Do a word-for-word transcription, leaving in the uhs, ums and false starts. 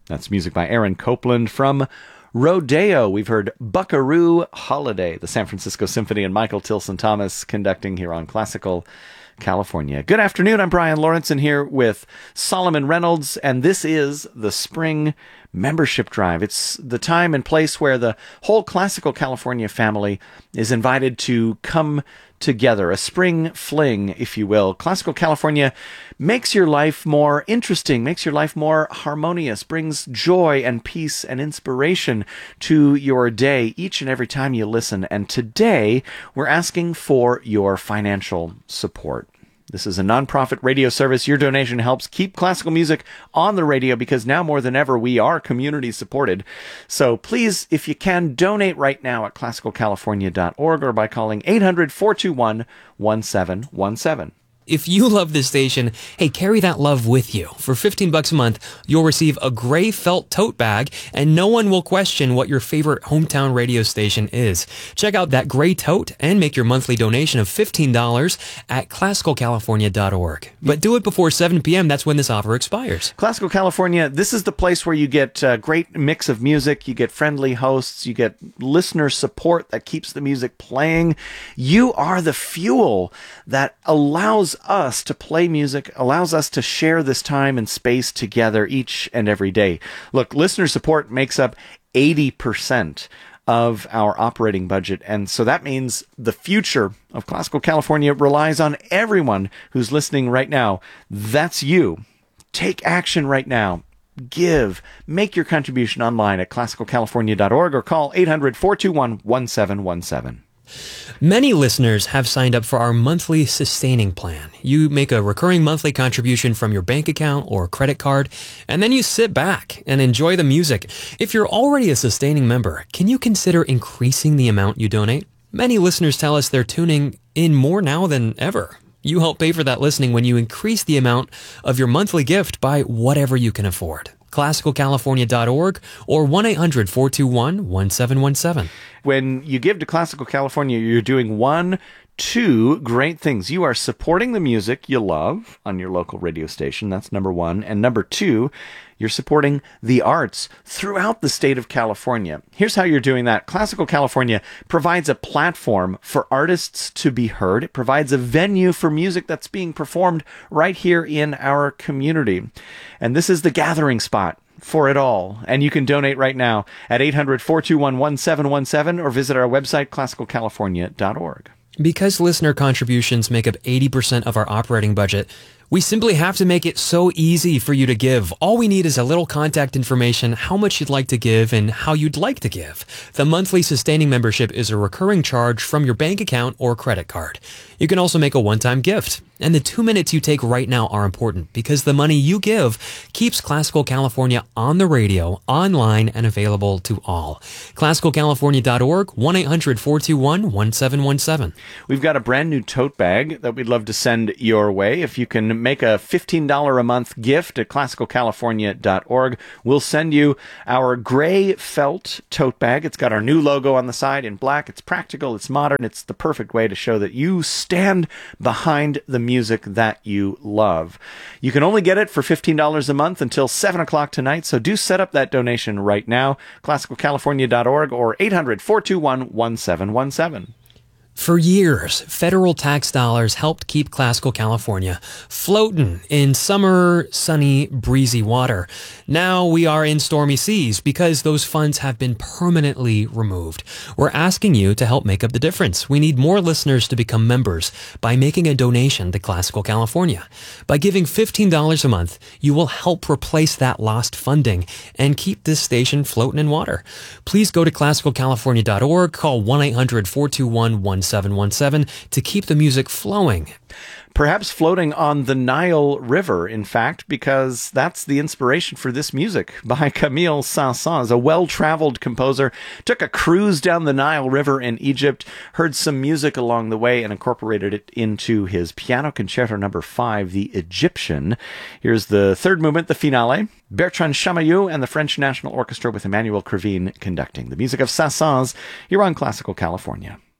That's music by Aaron Copland. From Rodeo, we've heard Buckaroo Holiday, the San Francisco Symphony, and Michael Tilson Thomas conducting here on Classical California. Good afternoon, I'm Brian Lawrenson here with Solomon Reynolds, and this is the Spring Membership Drive. It's the time and place where the whole Classical California family is invited to come together, a spring fling, if you will. Classical California makes your life more interesting, makes your life more harmonious, brings joy and peace and inspiration to your day each and every time you listen. And today, we're asking for your financial support. This is a nonprofit radio service. Your donation helps keep classical music on the radio because now more than ever, we are community supported. So please, if you can, donate right now at classical california dot org or by calling eight hundred, four two one, one seven one seven. If you love this station, hey, carry that love with you. For fifteen bucks a month, you'll receive a gray felt tote bag, and no one will question what your favorite hometown radio station is. Check out that gray tote and make your monthly donation of fifteen dollars at classical california dot org. But do it before seven p.m. That's when this offer expires. Classical California, this is the place where you get a great mix of music, you get friendly hosts, you get listener support that keeps the music playing. You are the fuel that allows us to play music, allows us to share this time and space together each and every day. Look, listener support makes up eighty percent of our operating budget, and so that means the future of Classical California relies on everyone who's listening right now. That's you. Take action right now. Give. Make your contribution online at classical california dot org or call eight hundred, four two one, one seven one seven. Many listeners have signed up for our monthly sustaining plan. You make a recurring monthly contribution from your bank account or credit card, and then you sit back and enjoy the music. If you're already a sustaining member, can you consider increasing the amount you donate? Many listeners tell us they're tuning in more now than ever. You help pay for that listening when you increase the amount of your monthly gift by whatever you can afford. classical california dot org or one eight hundred, four two one, one seven one seven. When you give to Classical California, you're doing one, two great things. You are supporting the music you love on your local radio station. That's number one. And number two, you're supporting the arts throughout the state of California. Here's how you're doing that. Classical California provides a platform for artists to be heard. It provides a venue for music that's being performed right here in our community. And this is the gathering spot for it all. And you can donate right now at eight hundred, four two one, one seven one seven or visit our website, classical california dot org. Because listener contributions make up eighty percent of our operating budget, we simply have to make it so easy for you to give. All we need is a little contact information, how much you'd like to give, and how you'd like to give. The monthly sustaining membership is a recurring charge from your bank account or credit card. You can also make a one-time gift. And the two minutes you take right now are important because the money you give keeps Classical California on the radio, online, and available to all. classical california dot org, one eight hundred, four two one, one seven one seven. We've got a brand new tote bag that we'd love to send your way. If you can make a fifteen dollars a month gift at classical california dot org, we'll send you our gray felt tote bag. It's got our new logo on the side in black. It's practical. It's modern. It's the perfect way to show that you stand behind the music that you love. You can only get it for fifteen dollars a month until seven o'clock tonight, so do set up that donation right now. classical california dot org or eight hundred, four two one, one seven one seven. For years, federal tax dollars helped keep Classical California floating in summer, sunny, breezy water. Now we are in stormy seas because those funds have been permanently removed. We're asking you to help make up the difference. We need more listeners to become members by making a donation to Classical California. By giving fifteen dollars a month, you will help replace that lost funding and keep this station floating in water. Please go to classical california dot org, call one eight hundred, four two one, one seven one seven to keep the music flowing. Perhaps floating on the Nile River, in fact, because that's the inspiration for this music by Camille Saint-Saëns, a well-traveled composer. Took a cruise down the Nile River in Egypt, heard some music along the way, and incorporated it into his Piano Concerto number five, The Egyptian. Here's the third movement, the finale. Bertrand Chamayou and the French National Orchestra with Emmanuel Krivine conducting. The music of Saint-Saëns here on Classical California.